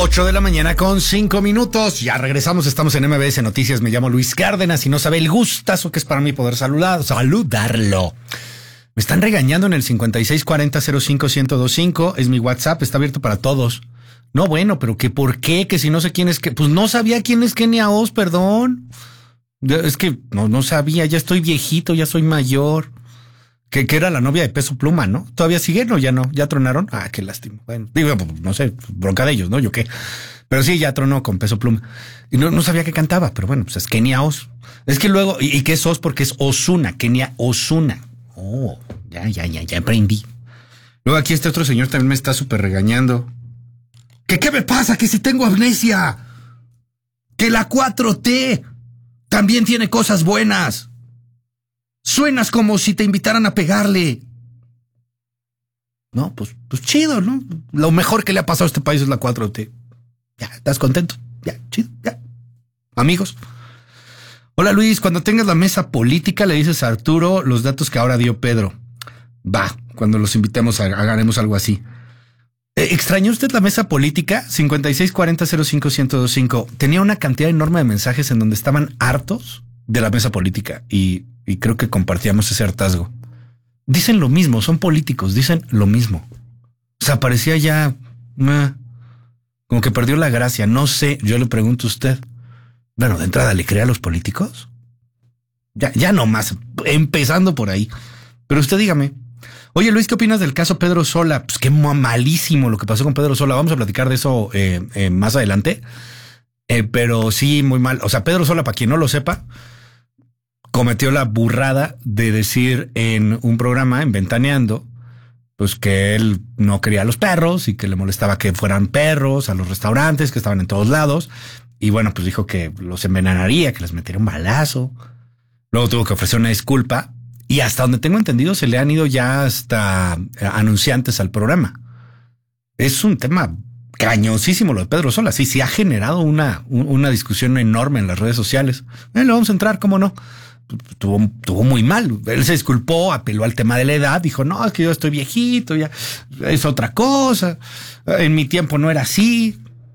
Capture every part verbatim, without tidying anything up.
Ocho de la mañana con cinco minutos. Ya regresamos, estamos en M B S Noticias. Me llamo Luis Cárdenas y no sabe el gustazo que es para mí poder saludar, saludarlo. Me están regañando en el cincuenta y seis cuarenta cero cinco ciento veinticinco. Es mi WhatsApp, está abierto para todos. No, bueno, pero que por qué, que si no sé quién es que, pues no sabía quién es Kenia Oz, perdón. Es que no, no sabía, ya estoy viejito, ya soy mayor. Que, que era la novia de Peso Pluma, ¿no? ¿Todavía siguen o ya no? ¿Ya tronaron? Ah, qué lástima. Bueno, digo, no sé, bronca de ellos, ¿no? Yo qué. Pero sí, ya tronó con Peso Pluma. Y no, no sabía que cantaba, pero bueno, pues es Kenia Oz. Es que luego, ¿y, y qué es Oz? Porque es Ozuna, Kenia Ozuna. Oh, ya, ya, ya, ya aprendí. Luego aquí este otro señor también me está súper regañando. ¿Que qué me pasa? Que si tengo amnesia. Que la cuatro T también tiene cosas buenas. Suenas como si te invitaran a pegarle. No, pues, pues chido, ¿no? Lo mejor que le ha pasado a este país es la cuatro T. Ya, ¿estás contento? Ya, chido, ya. Amigos. Hola Luis, cuando tengas la mesa política le dices a Arturo los datos que ahora dio Pedro. Va, cuando los invitemos haremos algo así. Eh, ¿Extrañó usted la mesa política? cincuenta y seis cuarenta cero cinco ciento veinticinco. Tenía una cantidad enorme de mensajes en donde estaban hartos de la mesa política y... Y creo que compartíamos ese hartazgo. Dicen lo mismo, son políticos, dicen lo mismo. O sea, parecía ya... Eh, como que perdió la gracia. No sé, yo le pregunto a usted. Bueno, de entrada, ¿le cree a los políticos? Ya, ya no más, empezando por ahí. Pero usted dígame. Oye, Luis, ¿qué opinas del caso Pedro Sola? Pues qué malísimo lo que pasó con Pedro Sola. Vamos a platicar de eso eh, eh, más adelante. Eh, pero sí, muy mal. O sea, Pedro Sola, para quien no lo sepa... cometió la burrada de decir en un programa, en Ventaneando, pues que él no quería a los perros y que le molestaba que fueran perros a los restaurantes, que estaban en todos lados. Y bueno, pues dijo que los envenenaría, que les metiera un balazo. Luego tuvo que ofrecer una disculpa. Y hasta donde tengo entendido, se le han ido ya hasta anunciantes al programa. Es un tema cañosísimo lo de Pedro Sola. Sí, sí ha generado una, una discusión enorme en las redes sociales. Eh, le vamos a entrar, ¿cómo no? Tuvo, tuvo muy mal. Él se disculpó, apeló al tema de la edad, dijo, no, es que yo estoy viejito, ya es otra cosa. En mi tiempo no era así.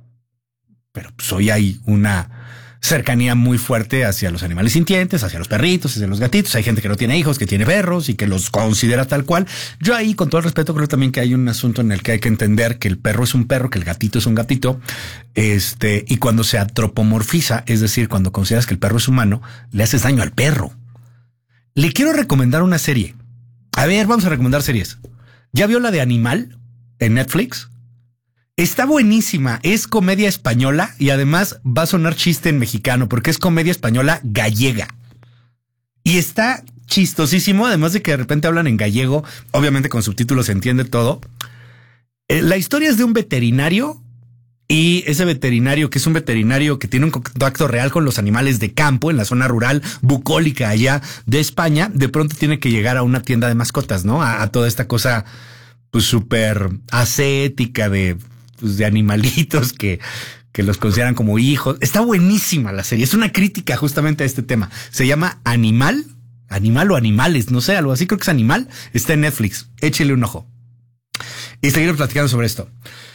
Pero pues hoy hay una cercanía muy fuerte hacia los animales sintientes, hacia los perritos, hacia los gatitos. Hay gente que no tiene hijos, que tiene perros y que los considera tal cual. Yo ahí, con todo el respeto, creo también que hay un asunto en el que hay que entender que el perro es un perro, que el gatito es un gatito. Este, y cuando se antropomorfiza, es decir, cuando consideras que el perro es humano, le haces daño al perro. Le quiero recomendar una serie. A ver, vamos a recomendar series. ¿Ya vio la de Animal en Netflix? Está buenísima, es comedia española y además va a sonar chiste en mexicano porque es comedia española gallega. Y está chistosísimo, además de que de repente hablan en gallego, obviamente con subtítulos se entiende todo. Eh, la historia es de un veterinario y ese veterinario, que es un veterinario que tiene un contacto real con los animales de campo en la zona rural bucólica allá de España, de pronto tiene que llegar a una tienda de mascotas, ¿no? A, a toda esta cosa pues súper ascética de... pues de animalitos que, que los consideran como hijos. Está buenísima la serie. Es una crítica justamente a este tema. Se llama Animal, Animal o Animales, no sé, algo así. Creo que es Animal. Está en Netflix. Échele un ojo. Y seguir platicando sobre esto.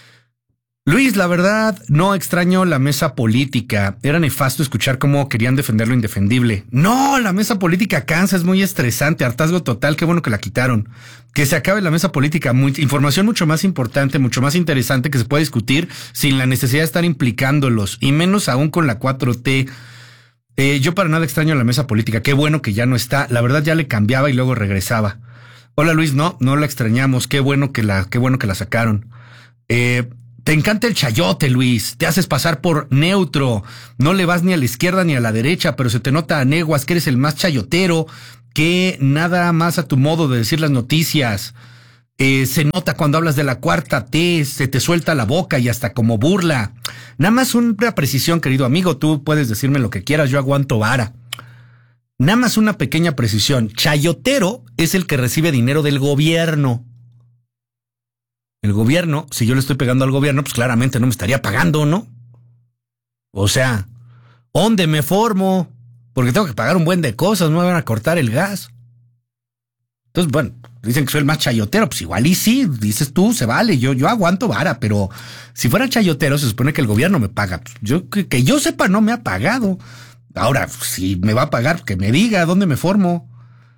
Luis, la verdad, no extraño la mesa política. Era nefasto escuchar cómo querían defender lo indefendible. No, la mesa política cansa, es muy estresante, hartazgo total, qué bueno que la quitaron. Que se acabe la mesa política, muy, información mucho más importante, mucho más interesante que se puede discutir sin la necesidad de estar implicándolos, y menos aún con la cuatro T. Eh, yo para nada extraño la mesa política, qué bueno que ya no está. La verdad ya le cambiaba y luego regresaba. Hola Luis, no, no la extrañamos, qué bueno que la, qué bueno que la sacaron. Eh... Te encanta el chayote, Luis. Te haces pasar por neutro. No le vas ni a la izquierda ni a la derecha, pero se te nota a neguas que eres el más chayotero, que nada más a tu modo de decir las noticias. Eh, se nota cuando hablas de la cuarta T, se te suelta la boca y hasta como burla. Nada más una precisión, querido amigo. Tú puedes decirme lo que quieras, yo aguanto vara. Nada más una pequeña precisión. Chayotero es el que recibe dinero del gobierno. El gobierno, si yo le estoy pegando al gobierno, pues claramente no me estaría pagando, ¿no? O sea, ¿dónde me formo? Porque tengo que pagar un buen de cosas, no me van a cortar el gas. Entonces, bueno, dicen que soy el más chayotero, pues igual y sí, dices tú, se vale, yo, yo aguanto vara, pero si fuera chayotero se supone que el gobierno me paga. Yo, que, que yo sepa, no me ha pagado. Ahora, si me va a pagar, que me diga dónde me formo.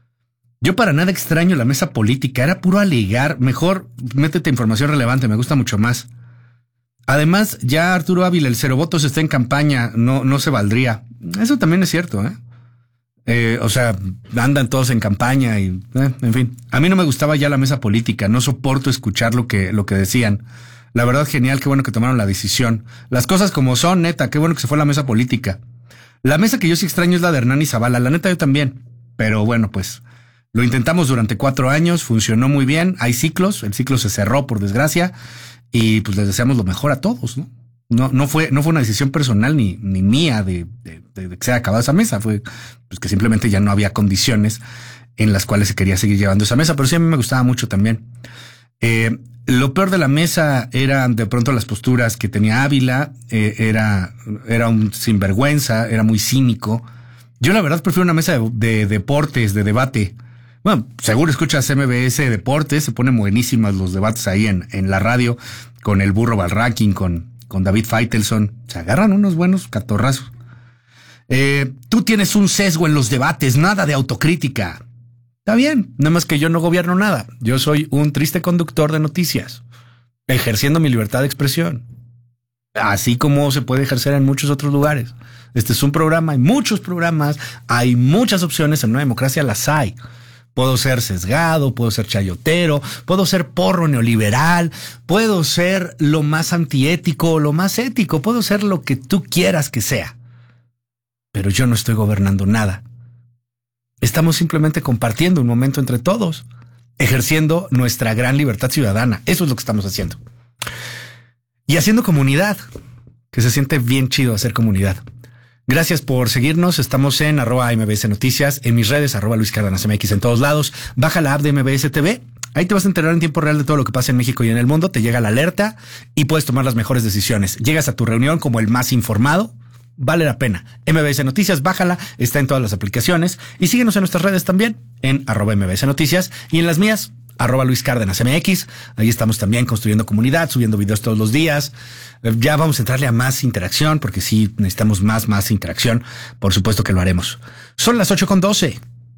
Yo para nada extraño la mesa política, era puro alegar. Mejor métete información relevante, me gusta mucho más. Además, ya Arturo Ávila, el cero votos está en campaña, no, no se valdría. Eso también es cierto, ¿eh? Eh, o sea, andan todos en campaña y, eh, en fin. A mí no me gustaba ya la mesa política, no soporto escuchar lo que, lo que decían. La verdad, genial, qué bueno que tomaron la decisión. Las cosas como son, neta, qué bueno que se fue la mesa política. La mesa que yo sí extraño es la de Hernán y Zavala, la neta yo también. Pero bueno, pues, lo intentamos durante cuatro años, funcionó muy bien, hay ciclos, el ciclo se cerró por desgracia, y pues les deseamos lo mejor a todos, ¿no? No, no fue, no fue una decisión personal ni, ni mía de, de, de, de que se haya acabado esa mesa, fue pues que simplemente ya no había condiciones en las cuales se quería seguir llevando esa mesa, pero sí a mí me gustaba mucho también. Eh, lo peor de la mesa eran de pronto las posturas que tenía Ávila, eh, era, era un sinvergüenza, era muy cínico. Yo la verdad prefiero una mesa de, de deportes, de debate. Bueno, seguro escuchas M B S Deportes, se ponen buenísimas los debates ahí en, en la radio, con el Burro Balraquen, con con David Feitelson, se agarran unos buenos catorrazos. Eh, tú tienes un sesgo en los debates, nada de autocrítica. Está bien, nada más que yo no gobierno nada. Yo soy un triste conductor de noticias, ejerciendo mi libertad de expresión, así como se puede ejercer en muchos otros lugares. Este es un programa, hay muchos programas, hay muchas opciones, en una democracia las hay. Puedo ser sesgado, puedo ser chayotero, puedo ser porro neoliberal, puedo ser lo más antiético o lo más ético, puedo ser lo que tú quieras que sea. Pero yo no estoy gobernando nada. Estamos simplemente compartiendo un momento entre todos, ejerciendo nuestra gran libertad ciudadana. Eso es lo que estamos haciendo. Y haciendo comunidad, que se siente bien chido hacer comunidad. Gracias por seguirnos. Estamos en arroba M B S Noticias, en mis redes, arroba Luis Cárdenas M X en todos lados. Baja la app de M B S T V. Ahí te vas a enterar en tiempo real de todo lo que pasa en México y en el mundo. Te llega la alerta y puedes tomar las mejores decisiones. Llegas a tu reunión como el más informado. Vale la pena. M B S Noticias, bájala. Está en todas las aplicaciones. Y síguenos en nuestras redes también, en arroba M B S Noticias. Y en las mías, arroba Luis Cárdenas M X. Ahí estamos también construyendo comunidad, subiendo videos todos los días. Ya vamos a entrarle a más interacción, porque sí necesitamos más, más interacción. Por supuesto que lo haremos. Son las ocho con doce.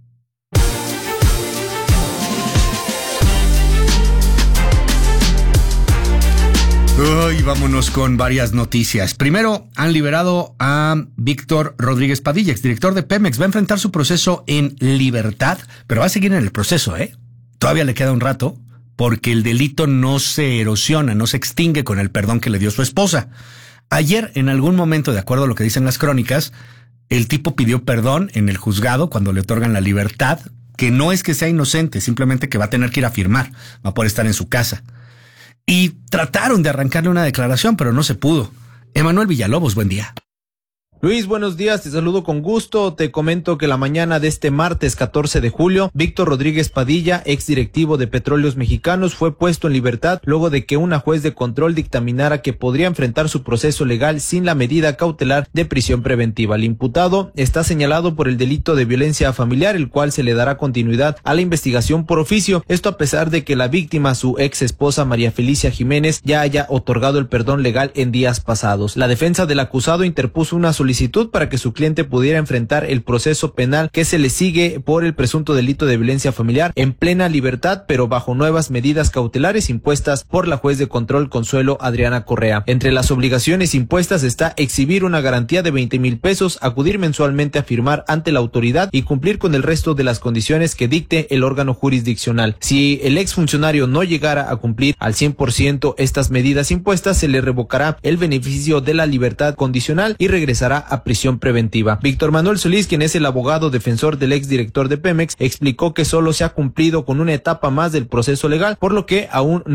Uy, vámonos con varias noticias. Primero, han liberado a Víctor Rodríguez Padilla, exdirector de Pemex. Va a enfrentar su proceso en libertad, pero va a seguir en el proceso, ¿eh? Todavía le queda un rato, porque el delito no se erosiona, no se extingue con el perdón que le dio su esposa. Ayer, en algún momento, de acuerdo a lo que dicen las crónicas, el tipo pidió perdón en el juzgado cuando le otorgan la libertad, que no es que sea inocente, simplemente que va a tener que ir a firmar, va a poder estar en su casa. Y trataron de arrancarle una declaración, pero no se pudo. Emanuel Villalobos, buen día. Luis, buenos días, te saludo con gusto. Te comento que la mañana de este martes catorce de julio, Víctor Rodríguez Padilla, exdirectivo de Petróleos Mexicanos, fue puesto en libertad luego de que una juez de control dictaminara que podría enfrentar su proceso legal sin la medida cautelar de prisión preventiva. El imputado está señalado por el delito de violencia familiar, el cual se le dará continuidad a la investigación por oficio. Esto a pesar de que la víctima, su ex esposa María Felicia Jiménez, ya haya otorgado el perdón legal en días pasados. La defensa del acusado interpuso una solicitud para que su cliente pudiera enfrentar el proceso penal que se le sigue por el presunto delito de violencia familiar en plena libertad, pero bajo nuevas medidas cautelares impuestas por la juez de control Consuelo Adriana Correa. Entre las obligaciones impuestas está exhibir una garantía de veinte mil pesos, acudir mensualmente a firmar ante la autoridad y cumplir con el resto de las condiciones que dicte el órgano jurisdiccional. Si el exfuncionario no llegara a cumplir al cien por ciento estas medidas impuestas, se le revocará el beneficio de la libertad condicional y regresará a prisión preventiva. Víctor Manuel Solís, quien es el abogado defensor del exdirector de Pemex, explicó que solo se ha cumplido con una etapa más del proceso legal, por lo que aún